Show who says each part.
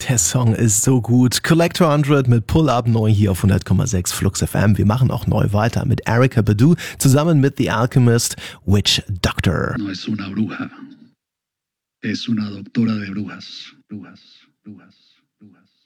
Speaker 1: Der Song ist so gut. Collector 100 mit Pull-Up neu hier auf 100,6 Flux FM. Wir machen auch neu weiter mit Erykah Badu zusammen mit The Alchemist, Witch Doctor.
Speaker 2: No es una bruja, es una doctora de brujas, brujas, brujas, brujas.